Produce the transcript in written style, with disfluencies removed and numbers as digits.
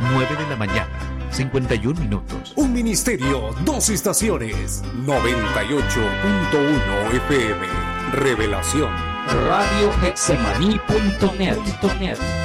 9 de la mañana, 51 minutos. Un ministerio, 2 estaciones. 98.1 FM. Revelación. Radio Getsemaní.net.